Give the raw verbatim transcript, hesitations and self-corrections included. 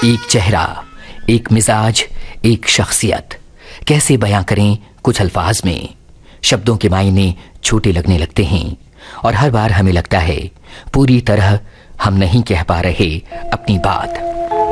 एक चेहरा, एक मिजाज, एक शख्सियत, कैसे बयां करें कुछ अल्फाज में। शब्दों के मायने छोटे लगने लगते हैं और हर बार हमें लगता है पूरी तरह हम नहीं कह पा रहे अपनी बात।